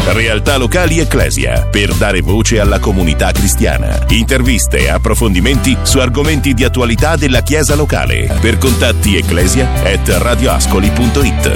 Realtà locali Ecclesia, per dare voce alla comunità cristiana. Interviste e approfondimenti su argomenti di attualità della Chiesa locale. Per contatti ecclesia@radioascoli.it.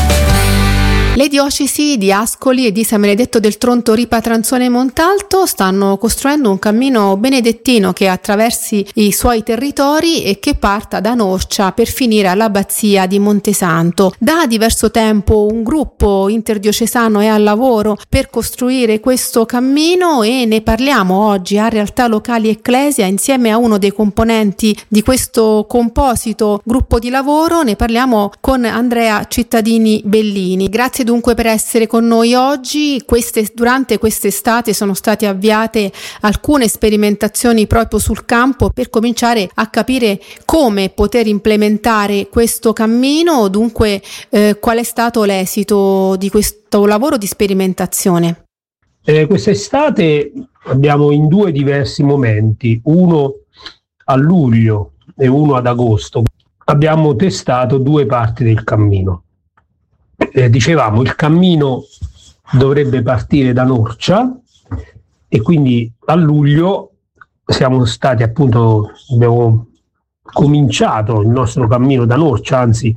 Le diocesi di Ascoli e di San Benedetto del Tronto Ripatranzone Montalto stanno costruendo un cammino benedettino che attraversi i suoi territori e che parta da Norcia per finire all'abbazia di Montesanto. Da diverso tempo un gruppo interdiocesano è al lavoro per costruire questo cammino e ne parliamo oggi a Realtà Locali Ecclesia insieme a uno dei componenti di questo composito gruppo di lavoro. Ne parliamo con Andrea Cittadini Bellini. Grazie dunque per essere con noi oggi. Durante quest'estate sono state avviate alcune sperimentazioni proprio sul campo per cominciare a capire come poter implementare questo cammino. Dunque, qual è stato l'esito di questo lavoro di sperimentazione? Quest'estate abbiamo in due diversi momenti, uno a luglio e uno ad agosto, abbiamo testato due parti del cammino. Dicevamo, il cammino dovrebbe partire da Norcia e quindi a luglio siamo stati abbiamo cominciato il nostro cammino da Norcia, anzi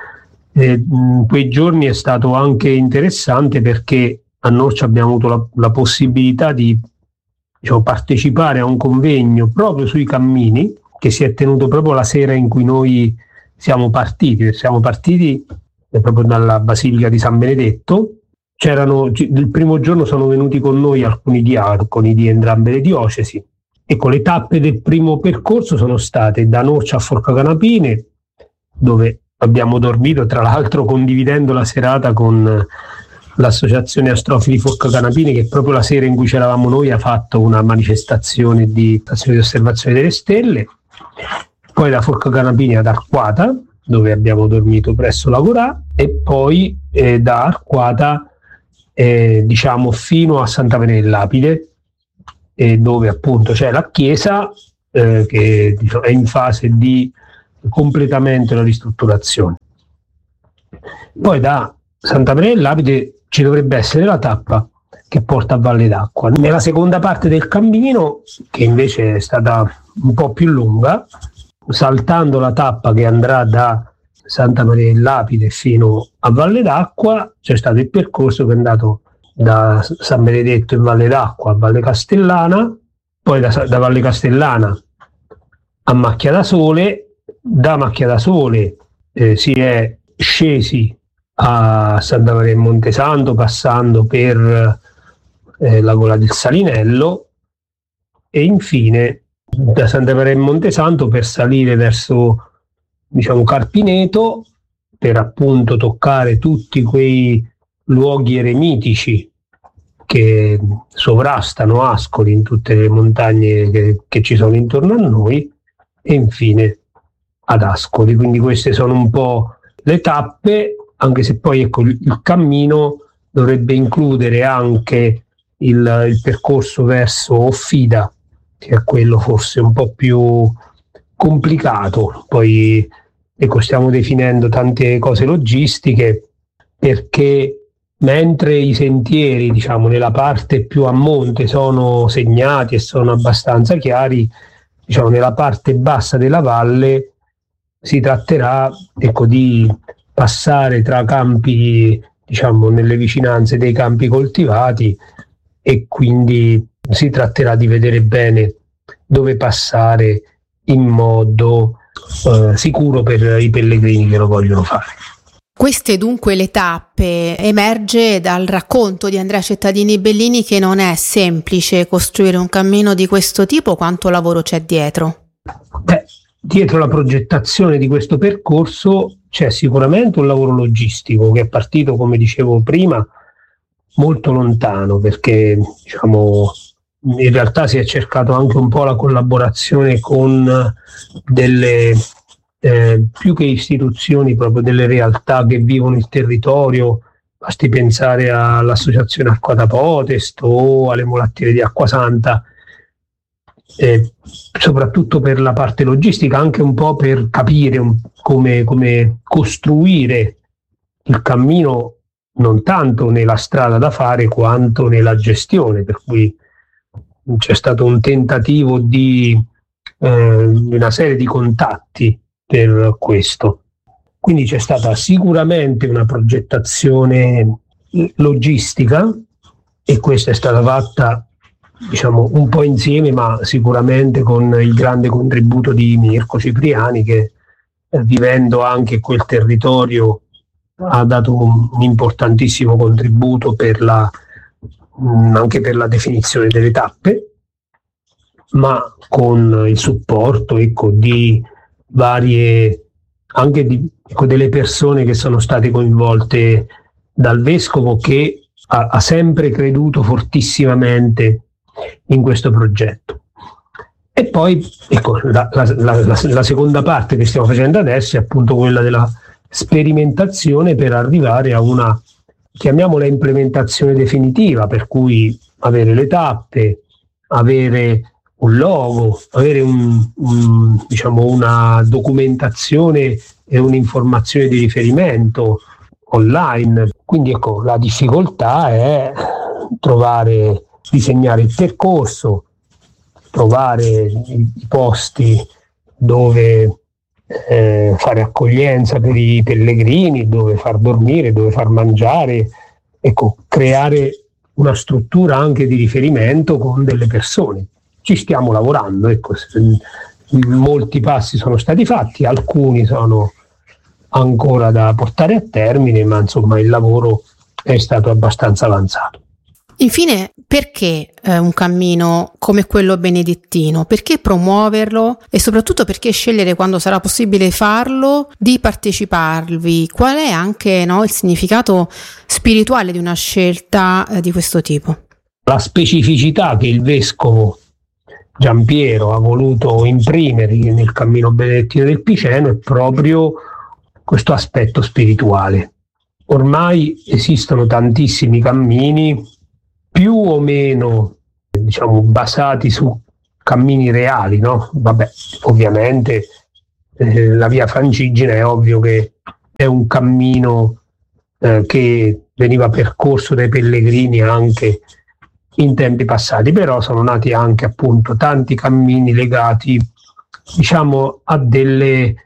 quei giorni è stato anche interessante perché a Norcia abbiamo avuto la possibilità di partecipare a un convegno proprio sui cammini che si è tenuto proprio la sera in cui noi siamo partiti proprio dalla Basilica di San Benedetto. Il primo giorno sono venuti con noi alcuni diaconi di entrambe le diocesi. Ecco, le tappe del primo percorso sono state da Norcia a Forcacanapine, dove abbiamo dormito, tra l'altro condividendo la serata con l'associazione Astrofili Forcacanapine, che proprio la sera in cui c'eravamo noi ha fatto una manifestazione di osservazione delle stelle. Poi da Forcacanapine ad Arquata, dove abbiamo dormito presso l'Agorà, e poi da Arquata fino a Santa Maria del Lapide, dove appunto c'è la chiesa che è in fase di completamento della ristrutturazione. Poi da Santa Maria del Lapide ci dovrebbe essere la tappa che porta a Valle d'Acqua. Nella seconda parte del cammino, che invece è stata un po' più lunga, saltando la tappa che andrà da Santa Maria del Lapide fino a Valle d'Acqua, c'è stato il percorso che è andato da San Benedetto in Valle d'Acqua a Valle Castellana, poi da Valle Castellana a Macchia da Sole, da Macchia da Sole si è scesi a Santa Maria in Montesanto passando per la Gola del Salinello e infine da Santa Maria in Montesanto per salire verso Carpineto, per appunto toccare tutti quei luoghi eremitici che sovrastano Ascoli in tutte le montagne che ci sono intorno a noi, e infine ad Ascoli. Quindi queste sono un po' le tappe, anche se poi il cammino dovrebbe includere anche il percorso verso Offida, che è quello forse un po' più complicato. Poi stiamo definendo tante cose logistiche, perché mentre i sentieri nella parte più a monte sono segnati e sono abbastanza chiari, nella parte bassa della valle si tratterà di passare tra campi, nelle vicinanze dei campi coltivati, e quindi si tratterà di vedere bene dove passare in modo sicuro per i pellegrini che lo vogliono fare. Queste dunque le tappe. Emerge dal racconto di Andrea Cittadini Bellini che non è semplice costruire un cammino di questo tipo. Quanto lavoro c'è dietro? Dietro la progettazione di questo percorso c'è sicuramente un lavoro logistico che è partito, come dicevo prima, molto lontano, perché in realtà si è cercato anche un po' la collaborazione con delle più che istituzioni, proprio delle realtà che vivono il territorio. Basti pensare all'associazione Arquata Potest o alle mulattiere di Acquasanta, soprattutto per la parte logistica, anche un po' per capire come costruire il cammino non tanto nella strada da fare quanto nella gestione, per cui c'è stato un tentativo di una serie di contatti per questo. Quindi c'è stata sicuramente una progettazione logistica, e questa è stata fatta, diciamo, un po' insieme, ma sicuramente con il grande contributo di Mirko Cipriani, che vivendo anche quel territorio ha dato un importantissimo contributo anche per la definizione delle tappe, ma con il supporto, ecco, di varie, anche delle persone che sono state coinvolte dal vescovo, che ha sempre creduto fortissimamente in questo progetto. E poi, ecco, la seconda parte che stiamo facendo adesso è appunto quella della sperimentazione per arrivare a una, chiamiamola, implementazione definitiva, per cui avere le tappe, avere un logo, avere diciamo una documentazione e un'informazione di riferimento online. Quindi ecco, la difficoltà è disegnare il percorso, trovare i posti dove fare accoglienza per i pellegrini, dove far dormire, dove far mangiare, ecco, creare una struttura anche di riferimento con delle persone. Ci stiamo lavorando, ecco, molti passi sono stati fatti, alcuni sono ancora da portare a termine, ma insomma il lavoro è stato abbastanza avanzato. Infine, perché un cammino come quello benedettino? Perché promuoverlo e soprattutto perché scegliere, quando sarà possibile farlo, di parteciparvi? Qual è anche, il significato spirituale di una scelta di questo tipo? La specificità che il vescovo Giampiero ha voluto imprimere nel cammino benedettino del Piceno è proprio questo aspetto spirituale. Ormai esistono tantissimi cammini, più o meno, diciamo, basati su cammini reali, no? Vabbè, ovviamente la via Francigena è ovvio che è un cammino che veniva percorso dai pellegrini anche in tempi passati, però sono nati anche appunto tanti cammini legati, diciamo, a dei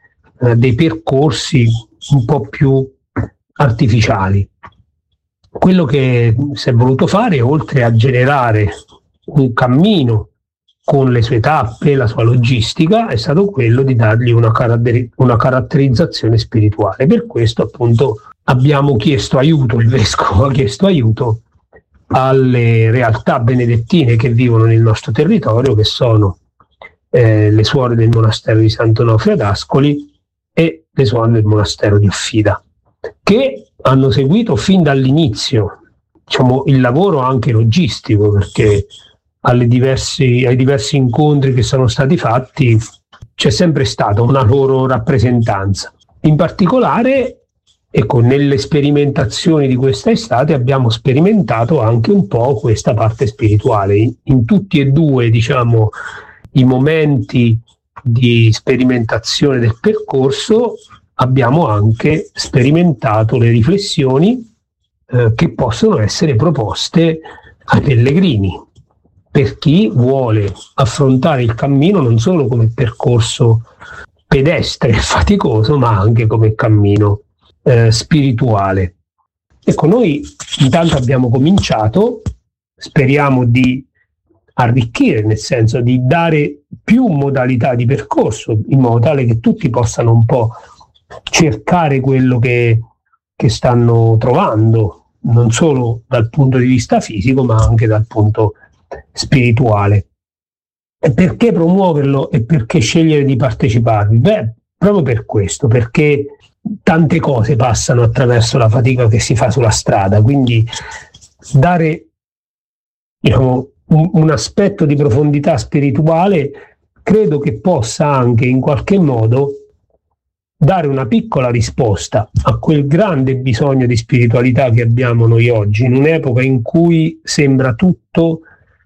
percorsi un po' più artificiali. Quello che si è voluto fare, oltre a generare un cammino con le sue tappe, la sua logistica, è stato quello di dargli una caratterizzazione spirituale. Per questo appunto abbiamo chiesto aiuto, il vescovo ha chiesto aiuto alle realtà benedettine che vivono nel nostro territorio, che sono le suore del monastero di Sant'Onofrio ad Ascoli e le suore del monastero di Offida, che hanno seguito fin dall'inizio, diciamo, il lavoro anche logistico, perché ai diversi incontri che sono stati fatti c'è sempre stata una loro rappresentanza. In particolare, ecco, nelle sperimentazioni di questa estate abbiamo sperimentato anche un po' questa parte spirituale. In tutti e due, diciamo, i momenti di sperimentazione del percorso abbiamo anche sperimentato le riflessioni che possono essere proposte ai pellegrini, per chi vuole affrontare il cammino non solo come percorso pedestre e faticoso, ma anche come cammino spirituale. Ecco, noi intanto abbiamo cominciato, speriamo di arricchire, nel senso di dare più modalità di percorso, in modo tale che tutti possano un po' cercare quello che stanno trovando, non solo dal punto di vista fisico, ma anche dal punto spirituale. E perché promuoverlo e perché scegliere di parteciparvi? Beh, proprio per questo, perché tante cose passano attraverso la fatica che si fa sulla strada, quindi dare, diciamo, un aspetto di profondità spirituale credo che possa anche in qualche modo dare una piccola risposta a quel grande bisogno di spiritualità che abbiamo noi oggi, in un'epoca in cui sembra tutto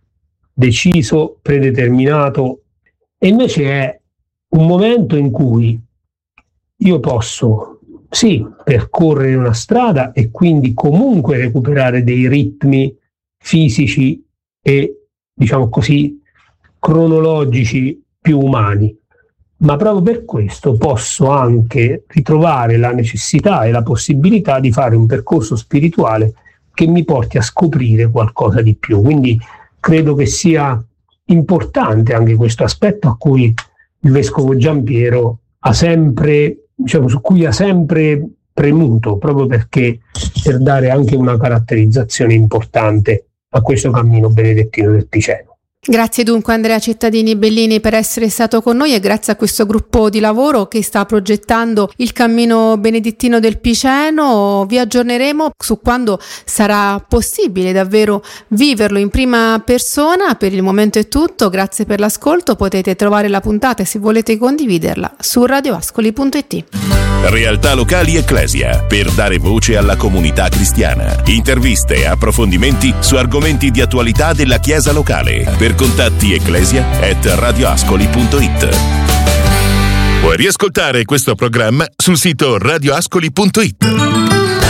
deciso, predeterminato, e invece è un momento in cui io posso sì, percorrere una strada e quindi comunque recuperare dei ritmi fisici e, diciamo così, cronologici più umani, ma proprio per questo posso anche ritrovare la necessità e la possibilità di fare un percorso spirituale che mi porti a scoprire qualcosa di più. Quindi credo che sia importante anche questo aspetto a cui il Vescovo Giampiero ha sempre, diciamo, su cui ha sempre premuto, proprio perché per dare anche una caratterizzazione importante a questo cammino benedettino del Piceno. Grazie dunque Andrea Cittadini Bellini per essere stato con noi e grazie a questo gruppo di lavoro che sta progettando il cammino benedettino del Piceno. Vi aggiorneremo su quando sarà possibile davvero viverlo in prima persona. Per il momento è tutto, grazie per l'ascolto, potete trovare la puntata e se volete condividerla su radioascoli.it. Realtà locali Ecclesia, per dare voce alla comunità cristiana. Interviste e approfondimenti su argomenti di attualità della Chiesa locale. Per contatti ecclesia@radioascoli.it. Puoi riascoltare questo programma sul sito radioascoli.it.